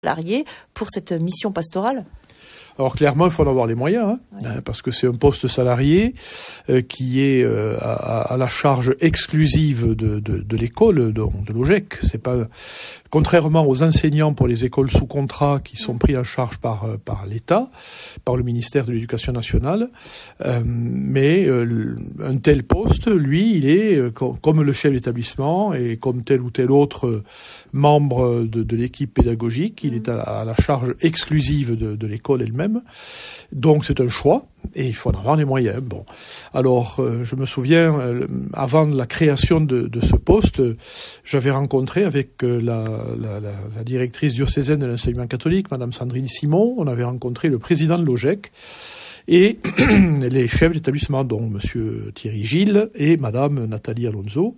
salariés pour cette mission pastorale ? Alors clairement, il faut en avoir les moyens, parce que c'est un poste salarié qui est à la charge exclusive de l'école, de l'OGEC. C'est pas, contrairement aux enseignants pour les écoles sous contrat qui sont pris en charge par l'État, par le ministère de l'Éducation nationale, mais un tel poste, lui, il est comme le chef d'établissement et comme tel ou tel autre membre de l'équipe pédagogique, il est à la charge exclusive de l'école elle-même. Donc c'est un choix et il faut en avoir les moyens. Bon, alors je me souviens, avant la création de ce poste, j'avais rencontré avec la directrice diocésaine de l'enseignement catholique, Madame Sandrine Simon, on avait rencontré le président de l'OGEC et les chefs d'établissement, dont Monsieur Thierry Gilles et Madame Nathalie Alonso.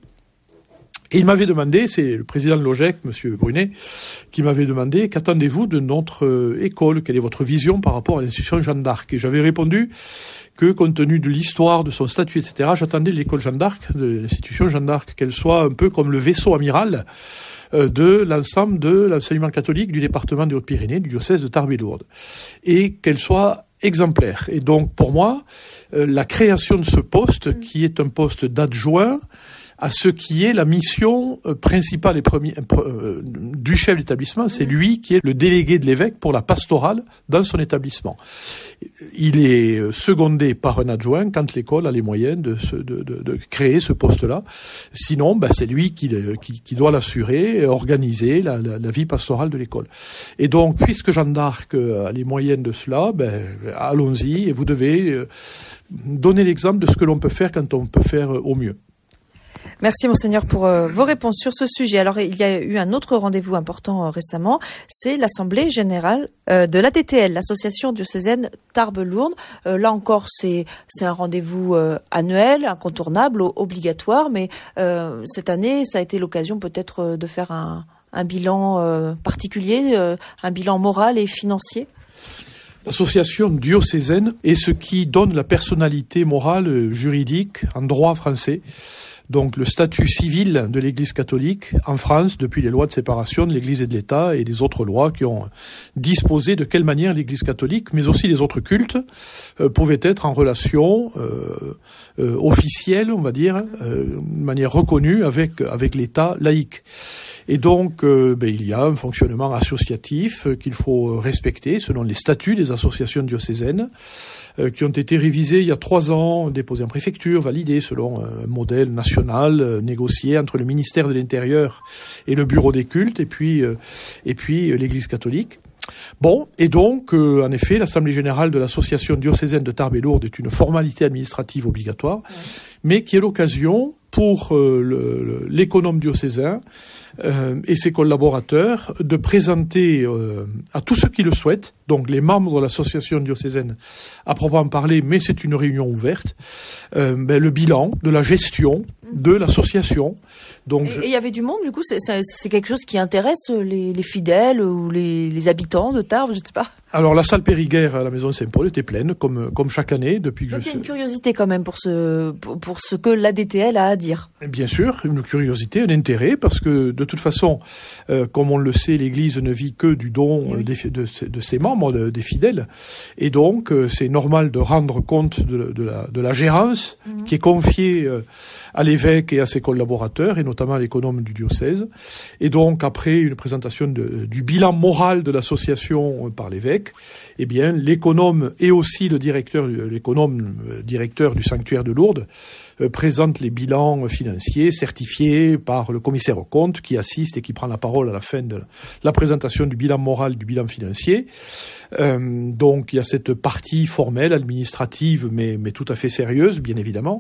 Et il m'avait demandé, c'est le président de l'OGEC, M. Brunet, qui m'avait demandé « Qu'attendez-vous de notre école ? Quelle est votre vision par rapport à l'institution Jeanne d'Arc ?» Et j'avais répondu que, compte tenu de l'histoire, de son statut, etc., j'attendais de l'école Jeanne d'Arc, de l'institution Jeanne d'Arc, qu'elle soit un peu comme le vaisseau amiral de l'ensemble de l'enseignement catholique du département des Hautes-Pyrénées, du diocèse de Tarbes et Lourdes, et qu'elle soit exemplaire. Et donc, pour moi, la création de ce poste, qui est un poste d'adjoint, à ce qui est la mission principale et première du chef d'établissement, c'est lui qui est le délégué de l'évêque pour la pastorale dans son établissement. Il est secondé par un adjoint quand l'école a les moyens de créer ce poste-là. Sinon, c'est lui qui doit l'assurer, organiser la vie pastorale de l'école. Et donc, puisque Jeanne d'Arc a les moyens de cela, allons-y, et vous devez donner l'exemple de ce que l'on peut faire quand on peut faire au mieux. Merci Monseigneur pour vos réponses sur ce sujet. Alors il y a eu un autre rendez-vous important récemment, c'est l'Assemblée Générale de l'ADTL, l'Association diocésaine Tarbes-Lourdes. Là encore c'est un rendez-vous annuel, incontournable, obligatoire, mais cette année ça a été l'occasion peut-être de faire un bilan particulier, un bilan moral et financier. L'association diocésaine est ce qui donne la personnalité morale juridique en droit français. Donc le statut civil de l'Église catholique en France, depuis les lois de séparation de l'Église et de l'État et des autres lois qui ont disposé de quelle manière l'Église catholique, mais aussi les autres cultes, pouvaient être en relation officielle, on va dire, de manière reconnue avec l'État laïque. Et donc, il y a un fonctionnement associatif qu'il faut respecter selon les statuts des associations diocésaines qui ont été révisés il y a 3 ans, déposés en préfecture, validés selon un modèle national négocié entre le ministère de l'Intérieur et le bureau des cultes et puis l'Église catholique. Bon, et donc, en effet, l'Assemblée générale de l'Association diocésaine de Tarbes et Lourdes est une formalité administrative obligatoire, mais qui est l'occasion pour l'économe diocésain et ses collaborateurs de présenter à tous ceux qui le souhaitent, donc les membres de l'association diocésaine à proprement parler, mais c'est une réunion ouverte, le bilan de la gestion de l'association. Donc, et il y avait du monde, du coup, c'est quelque chose qui intéresse les fidèles ou les habitants de Tarbes, je ne sais pas. Alors la salle Périguerre à la maison Saint-Paul était pleine, comme chaque année depuis que donc il y a une curiosité quand même pour ce que l'ADTL a à dire. Bien sûr, une curiosité, un intérêt, parce que de toute façon, comme on le sait, l'Église ne vit que du don de ses membres, des fidèles, et donc c'est normal de rendre compte de la gérance qui est confiée à l'évêque et à ses collaborateurs, et notamment à l'économe du diocèse. Et donc, après une présentation du bilan moral de l'association par l'évêque, eh bien, l'économe et aussi l'économe directeur du sanctuaire de Lourdes présente les bilans financiers certifiés par le commissaire aux comptes qui assiste et qui prend la parole à la fin de la présentation du bilan moral, du bilan financier. Donc il y a cette partie formelle, administrative, mais tout à fait sérieuse, bien évidemment,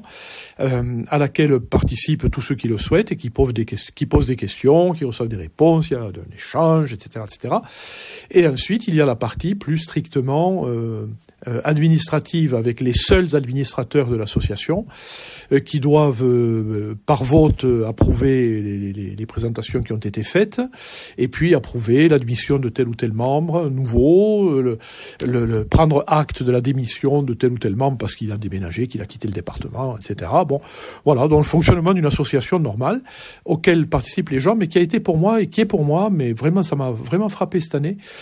à laquelle participent tous ceux qui le souhaitent et qui posent des questions, qui reçoivent des réponses, il y a un échange, etc., etc. Et ensuite, il y a la partie plus strictement administrative avec les seuls administrateurs de l'association qui doivent par vote approuver les présentations qui ont été faites et puis approuver l'admission de tel ou tel membre nouveau, prendre acte de la démission de tel ou tel membre parce qu'il a déménagé, qu'il a quitté le département, etc. Bon, voilà, donc le fonctionnement d'une association normale auquel participent les gens, mais qui a été pour moi et qui est pour moi, mais vraiment ça m'a vraiment frappé cette année,